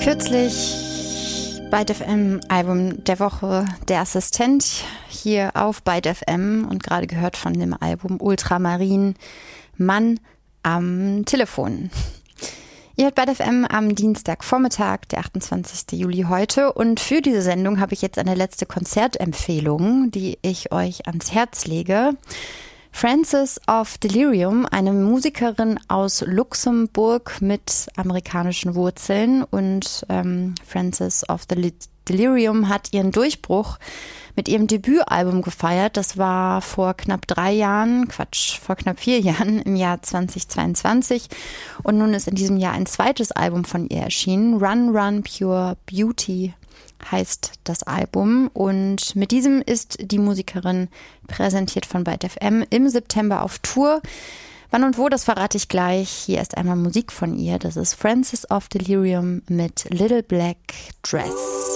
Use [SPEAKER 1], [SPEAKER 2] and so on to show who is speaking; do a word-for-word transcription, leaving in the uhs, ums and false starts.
[SPEAKER 1] Kürzlich Byte F M Album der Woche, der Assistent hier auf Byte F M und gerade gehört von dem Album Ultramarin, Mann am Telefon. Ihr hört Byte F M am Dienstagvormittag, der achtundzwanzigsten Juli heute, und für diese Sendung habe ich jetzt eine letzte Konzertempfehlung, die ich euch ans Herz lege. Frances of Delirium, eine Musikerin aus Luxemburg mit amerikanischen Wurzeln, und ähm, Frances of Del- Delirium hat ihren Durchbruch mit ihrem Debütalbum gefeiert. Das war vor knapp drei Jahren, Quatsch, vor knapp vier Jahren im Jahr zweitausendzweiundzwanzig. Und nun ist in diesem Jahr ein zweites Album von ihr erschienen. Run, Run, Pure Beauty heißt das Album. Und mit diesem ist die Musikerin, präsentiert von Byte F M, im September auf Tour. Wann und wo, das verrate ich gleich. Hier ist einmal Musik von ihr. Das ist Frances of Delirium mit Little Black Dress.